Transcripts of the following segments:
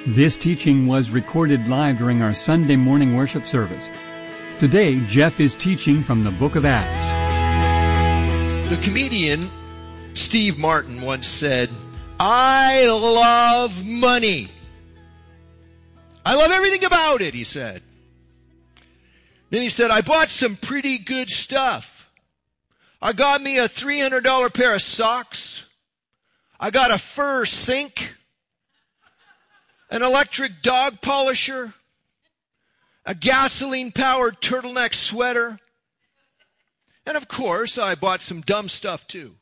This teaching was recorded live during our Sunday morning worship service. Today, Jeff is teaching from the book of Acts. The comedian Steve Martin once said, "I love money. I love everything about it," he said. Then he said, "I bought some pretty good stuff. I got me a $300 pair of socks. I got a fur sink, an electric dog polisher, a gasoline-powered turtleneck sweater, and of course, I bought some dumb stuff too."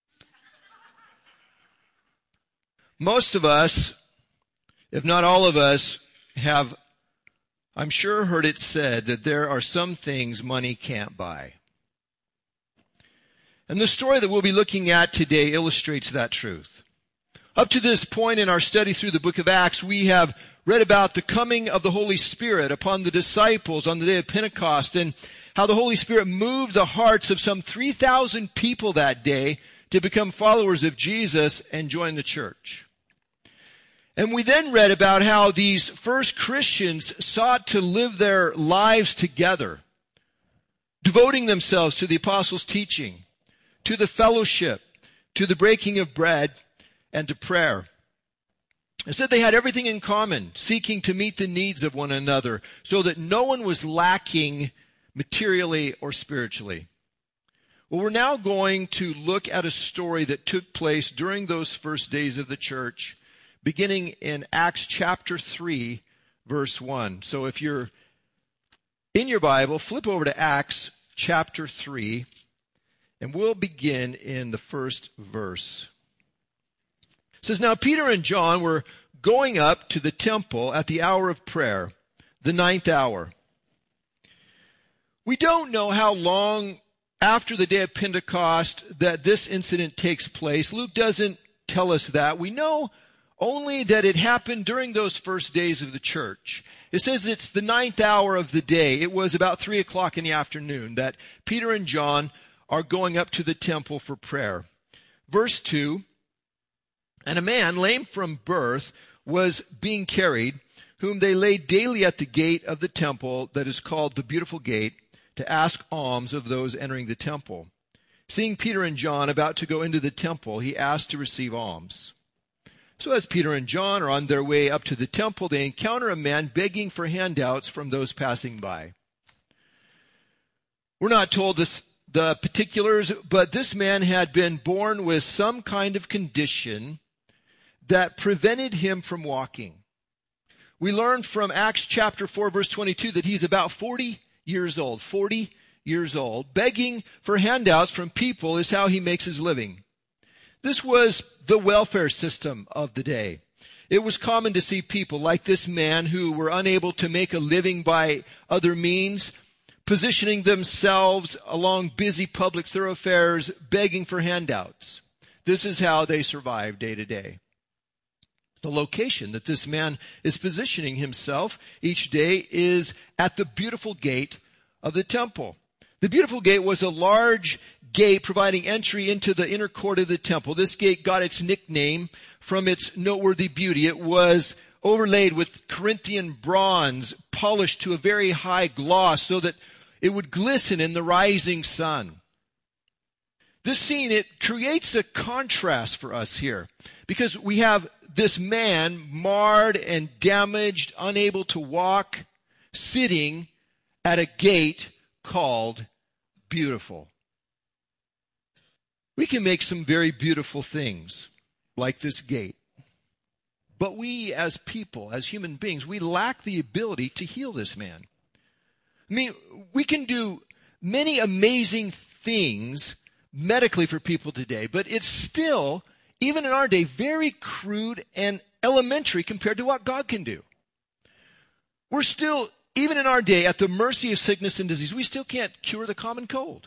Most of us, if not all of us, have, I'm sure, heard it said that there are some things money can't buy. And the story that we'll be looking at today illustrates that truth. Up to this point in our study through the book of Acts, we have read about the coming of the Holy Spirit upon the disciples on the day of Pentecost, and how the Holy Spirit moved the hearts of some 3,000 people that day to become followers of Jesus and join the church. And we then read about how these first Christians sought to live their lives together, devoting themselves to the apostles' teaching, to the fellowship, to the breaking of bread, and to prayer. It said they had everything in common, seeking to meet the needs of one another, so that no one was lacking materially or spiritually. Well, we're now going to look at a story that took place during those first days of the church, beginning in Acts chapter 3, verse 1. So if you're in your Bible, flip over to Acts chapter 3, and we'll begin in the first verse. It says, "Now Peter and John were going up to the temple at the hour of prayer, the 9th hour." We don't know how long after the day of Pentecost that this incident takes place. Luke doesn't tell us that. We know only that it happened during those first days of the church. It says it's the 9th hour of the day. It was about 3 o'clock in the afternoon that Peter and John are going up to the temple for prayer. Verse 2, "And a man lame from birth was being carried, whom they laid daily at the gate of the temple that is called the Beautiful Gate, to ask alms of those entering the temple. Seeing Peter and John about to go into the temple, he asked to receive alms. So as Peter and John are on their way up to the temple, they encounter a man begging for handouts from those passing by." We're not told the particulars, but this man had been born with some kind of condition that prevented him from walking. We learn from Acts chapter 4, verse 22, that he's about 40 years old. 40 years old. Begging for handouts from people is how he makes his living. This was the welfare system of the day. It was common to see people like this man who were unable to make a living by other means, positioning themselves along busy public thoroughfares, begging for handouts. This is how they survived day to day. The location that this man is positioning himself each day is at the Beautiful Gate of the temple. The Beautiful Gate was a large gate providing entry into the inner court of the temple. This gate got its nickname from its noteworthy beauty. It was overlaid with Corinthian bronze, polished to a very high gloss so that it would glisten in the rising sun. This scene, it creates a contrast for us here, because we have this man marred and damaged, unable to walk, sitting at a gate called Beautiful. We can make some very beautiful things like this gate. But we as people, as human beings, we lack the ability to heal this man. I mean, we can do many amazing things medically for people today, but it's still, even in our day, very crude and elementary compared to what God can do. We're still, even in our day, at the mercy of sickness and disease. We still can't cure the common cold.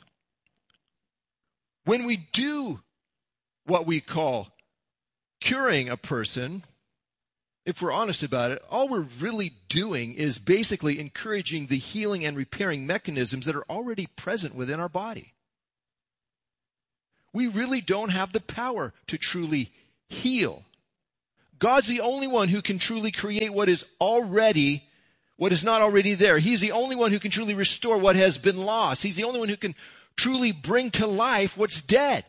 When we do what we call curing a person, if we're honest about it, all we're really doing is basically encouraging the healing and repairing mechanisms that are already present within our body. We really don't have the power to truly heal. God's the only one who can truly create what is not already there. He's the only one who can truly restore what has been lost. He's the only one who can truly bring to life what's dead.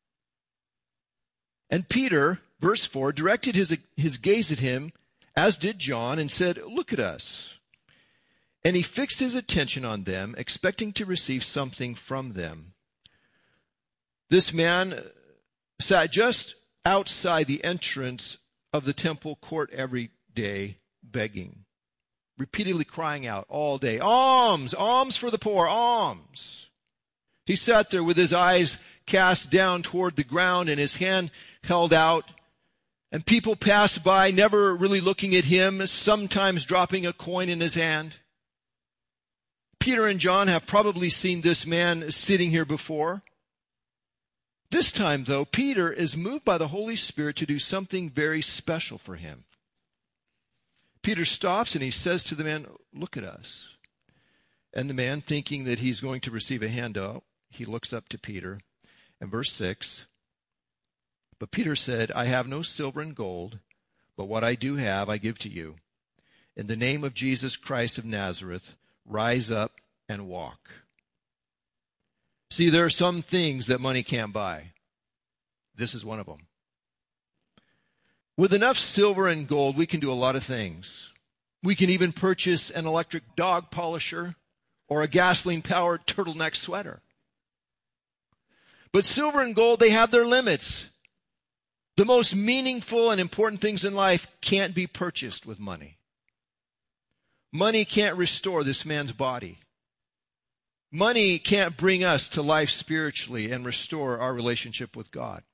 And Peter, verse 4, directed his gaze at him, as did John, and said, "Look at us." And he fixed his attention on them, expecting to receive something from them. This man sat just outside the entrance of the temple court every day, begging, repeatedly crying out all day, "Alms, alms for the poor, alms." He sat there with his eyes cast down toward the ground and his hand held out. And people passed by, never really looking at him, sometimes dropping a coin in his hand. Peter and John have probably seen this man sitting here before. This time, though, Peter is moved by the Holy Spirit to do something very special for him. Peter stops and he says to the man, "Look at us." And the man, thinking that he's going to receive a handout, he looks up to Peter. And verse 6, "But Peter said, I have no silver and gold, but what I do have I give to you. In the name of Jesus Christ of Nazareth, rise up and walk." See, there are some things that money can't buy. This is one of them. With enough silver and gold, we can do a lot of things. We can even purchase an electric dog polisher or a gasoline-powered turtleneck sweater. But silver and gold, they have their limits. The most meaningful and important things in life can't be purchased with money. Money can't restore this man's body. Money can't bring us to life spiritually and restore our relationship with God.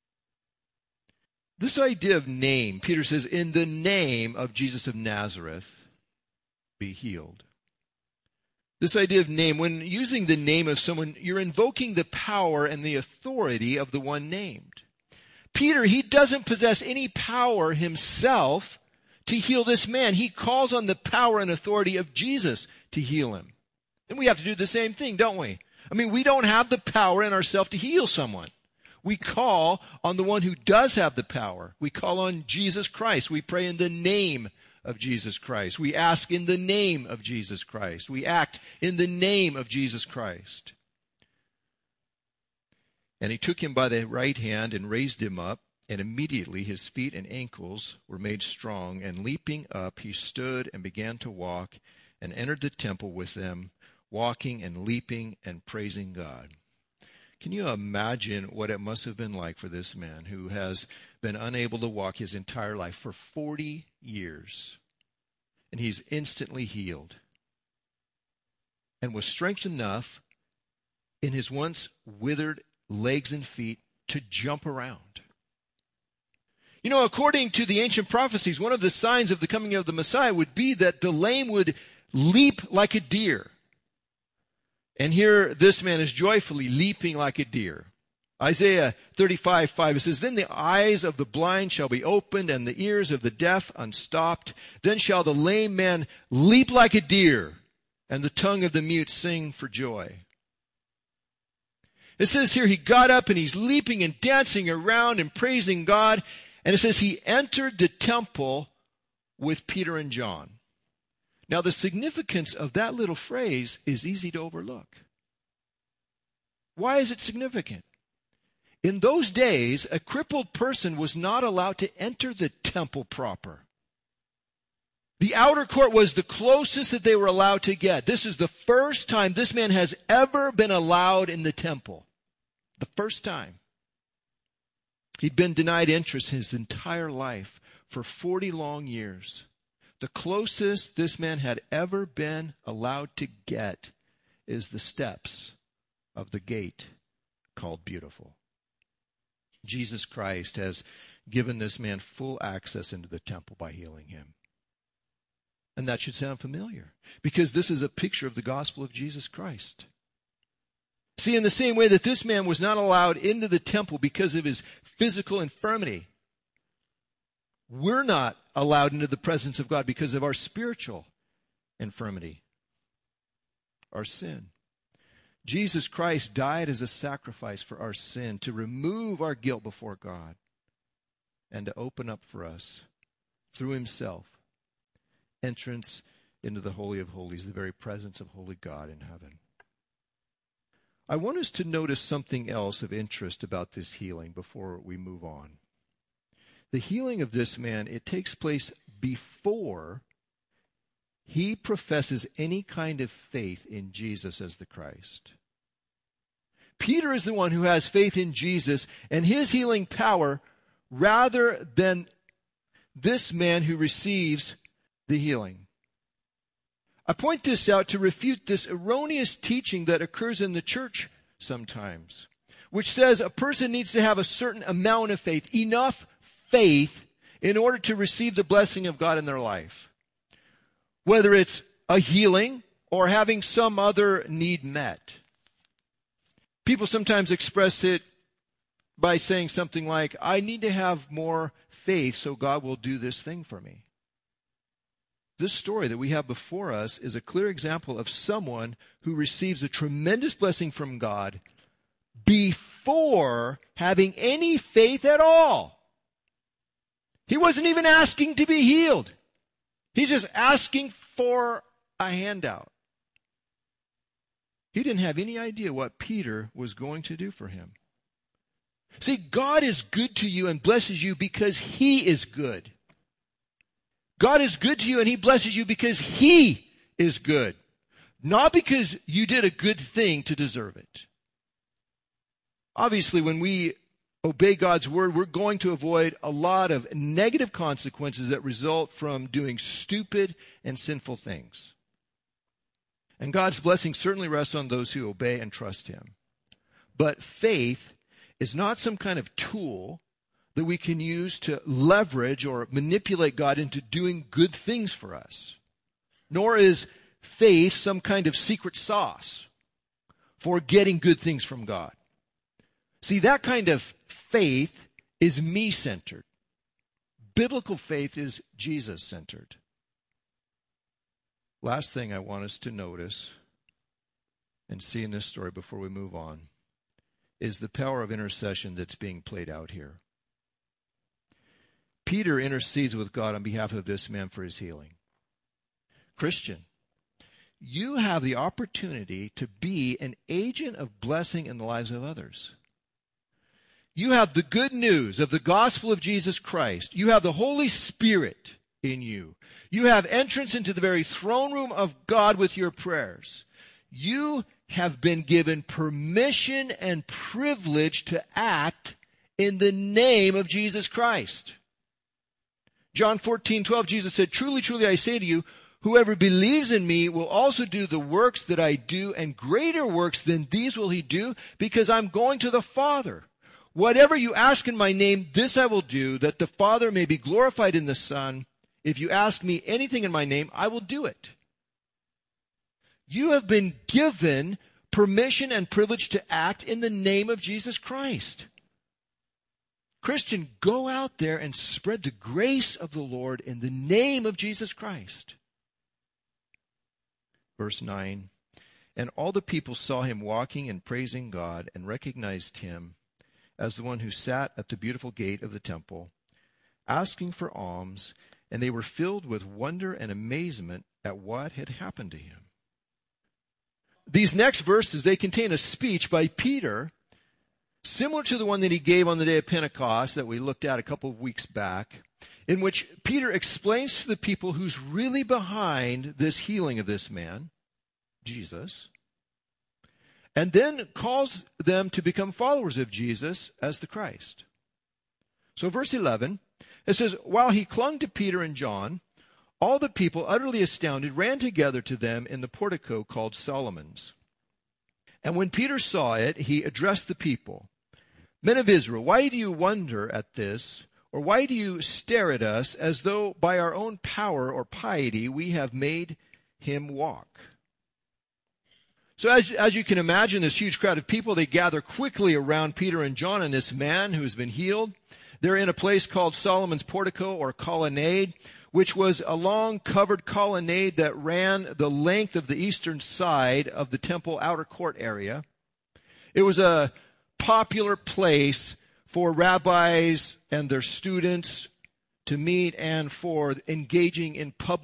This idea of name, Peter says, "In the name of Jesus of Nazareth, be healed." This idea of name, when using the name of someone, you're invoking the power and the authority of the one named. Peter, he doesn't possess any power himself to heal this man. He calls on the power and authority of Jesus to heal him. And we have to do the same thing, don't we? I mean, we don't have the power in ourselves to heal someone. We call on the one who does have the power. We call on Jesus Christ. We pray in the name of Jesus Christ. We ask in the name of Jesus Christ. We act in the name of Jesus Christ. And he took him by the right hand and raised him up, and immediately his feet and ankles were made strong, and leaping up he stood and began to walk, and entered the temple with them, walking and leaping and praising God. Can you imagine what it must have been like for this man who has been unable to walk his entire life for 40 years, and he's instantly healed, and was strengthened enough in his once withered legs and feet to jump around? You know, according to the ancient prophecies, one of the signs of the coming of the Messiah would be that the lame would leap like a deer. And here this man is joyfully leaping like a deer. Isaiah 35:5, it says, "Then the eyes of the blind shall be opened, and the ears of the deaf unstopped. Then shall the lame man leap like a deer, and the tongue of the mute sing for joy." It says here he got up and he's leaping and dancing around and praising God. And it says he entered the temple with Peter and John. Now the significance of that little phrase is easy to overlook. Why is it significant? In those days, a crippled person was not allowed to enter the temple proper. The outer court was the closest that they were allowed to get. This is the first time this man has ever been allowed in the temple. The first time. He'd been denied entrance his entire life for 40 long years. The closest this man had ever been allowed to get is the steps of the gate called Beautiful. Jesus Christ has given this man full access into the temple by healing him. And that should sound familiar, because this is a picture of the gospel of Jesus Christ. See, in the same way that this man was not allowed into the temple because of his physical infirmity, we're not allowed into the presence of God because of our spiritual infirmity, our sin. Jesus Christ died as a sacrifice for our sin to remove our guilt before God and to open up for us through himself, entrance into the Holy of Holies, the very presence of holy God in heaven. I want us to notice something else of interest about this healing before we move on. The healing of this man, it takes place before he professes any kind of faith in Jesus as the Christ. Peter is the one who has faith in Jesus and his healing power rather than this man who receives the healing. I point this out to refute this erroneous teaching that occurs in the church sometimes, which says a person needs to have a certain amount of faith, enough faith in order to receive the blessing of God in their life. Whether it's a healing or having some other need met. People sometimes express it by saying something like, I need to have more faith so God will do this thing for me. This story that we have before us is a clear example of someone who receives a tremendous blessing from God before having any faith at all. He wasn't even asking to be healed. He's just asking for a handout. He didn't have any idea what Peter was going to do for him. See, God is good to you and blesses you because He is good. God is good to you and He blesses you because He is good. Not because you did a good thing to deserve it. Obviously, when we obey God's word, we're going to avoid a lot of negative consequences that result from doing stupid and sinful things. And God's blessing certainly rests on those who obey and trust Him. But faith is not some kind of tool that we can use to leverage or manipulate God into doing good things for us. Nor is faith some kind of secret sauce for getting good things from God. See, that kind of faith is me-centered. Biblical faith is Jesus-centered. Last thing I want us to notice and see in this story before we move on is the power of intercession that's being played out here. Peter intercedes with God on behalf of this man for his healing. Christian, you have the opportunity to be an agent of blessing in the lives of others. You have the good news of the gospel of Jesus Christ. You have the Holy Spirit in you. You have entrance into the very throne room of God with your prayers. You have been given permission and privilege to act in the name of Jesus Christ. John 14:12, Jesus said, "Truly, truly, I say to you, whoever believes in me will also do the works that I do, and greater works than these will he do, because I'm going to the Father. Whatever you ask in my name, this I will do, that the Father may be glorified in the Son. If you ask me anything in my name, I will do it." You have been given permission and privilege to act in the name of Jesus Christ. Christian, go out there and spread the grace of the Lord in the name of Jesus Christ. Verse 9, and all the people saw him walking and praising God and recognized him as the one who sat at the beautiful gate of the temple, asking for alms, and they were filled with wonder and amazement at what had happened to him. These next verses, they contain a speech by Peter, similar to the one that he gave on the day of Pentecost that we looked at a couple of weeks back, in which Peter explains to the people who's really behind this healing of this man, Jesus, and then calls them to become followers of Jesus as the Christ. So verse 11, it says, while he clung to Peter and John, all the people, utterly astounded, ran together to them in the portico called Solomon's. And when Peter saw it, he addressed the people. Men of Israel, why do you wonder at this? Or why do you stare at us as though by our own power or piety we have made him walk? So as you can imagine, this huge crowd of people, they gather quickly around Peter and John and this man who has been healed. They're in a place called Solomon's portico or colonnade, which was a long covered colonnade that ran the length of the eastern side of the temple outer court area. It was a popular place for rabbis and their students to meet and for engaging in public